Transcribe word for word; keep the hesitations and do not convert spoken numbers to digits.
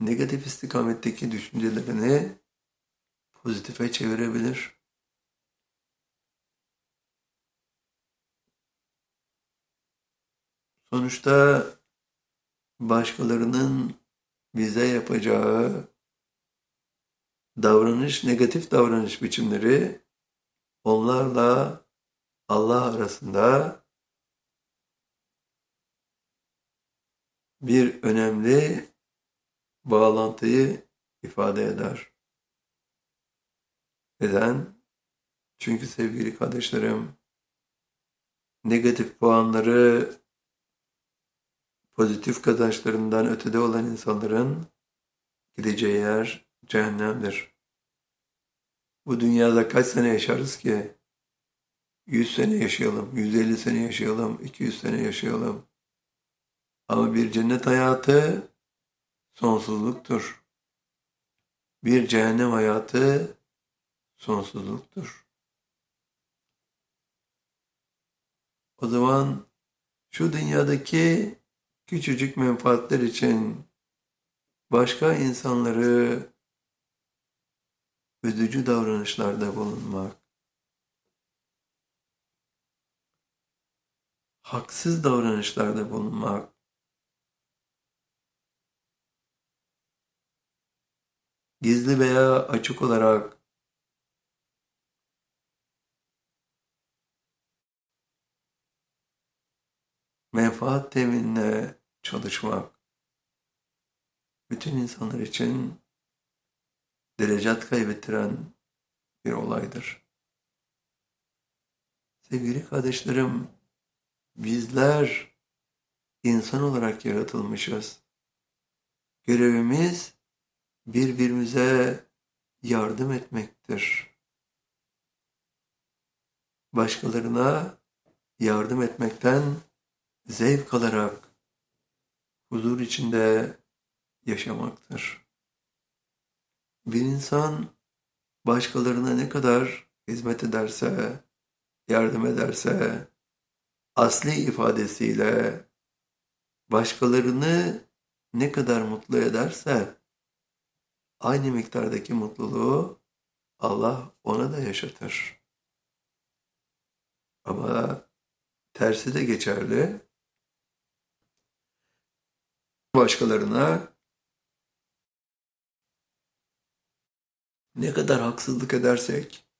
negatif istikametteki düşüncelerini pozitife çevirebilir. Sonuçta başkalarının bize yapacağı davranış, negatif davranış biçimleri onlarla Allah arasında bir önemli bağlantıyı ifade eder. Neden? Çünkü sevgili kardeşlerim, negatif puanları pozitif kazançlarından ötede olan insanların gideceği yer cehennemdir. Bu dünyada kaç sene yaşarız ki? yüz sene yaşayalım, yüz elli sene yaşayalım, iki yüz sene yaşayalım. Ama bir cennet hayatı sonsuzluktur. Bir cehennem hayatı sonsuzluktur. O zaman şu dünyadaki küçücük menfaatler için başka insanları üzücü davranışlarda bulunmak, haksız davranışlarda bulunmak, gizli veya açık olarak menfaat teminine çalışmak, bütün insanlar için derecat kaybettiren bir olaydır. Sevgili kardeşlerim, bizler insan olarak yaratılmışız. Görevimiz birbirimize yardım etmektir. Başkalarına yardım etmekten zevk alarak huzur içinde yaşamaktır. Bir insan başkalarına ne kadar hizmet ederse, yardım ederse, asli ifadesiyle başkalarını ne kadar mutlu ederse, aynı miktardaki mutluluğu Allah ona da yaşatır. Ama tersi de geçerli. Başkalarına ne kadar haksızlık edersek,